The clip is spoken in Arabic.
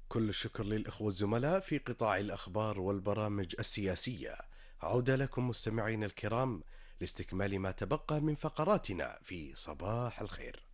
كل الشكر للإخوة الزملاء في قطاع الأخبار والبرامج السياسية. عودة لكم مستمعين الكرام لاستكمال ما تبقى من فقراتنا في صباح الخير.